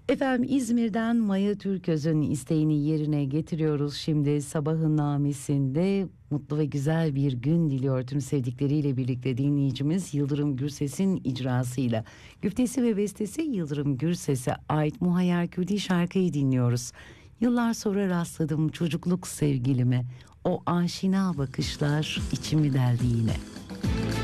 Efendim İzmir'den Maya Türköz'ün isteğini yerine getiriyoruz. Şimdi sabahın namesinde mutlu ve güzel bir gün diliyor tüm sevdikleriyle birlikte dinleyicimiz Yıldırım Gürses'in icrasıyla. Güftesi ve bestesi Yıldırım Gürses'e ait Muhayyer Kürdi şarkıyı dinliyoruz. Yıllar sonra rastladım çocukluk sevgilime, o aşina bakışlar içimi deldi yine.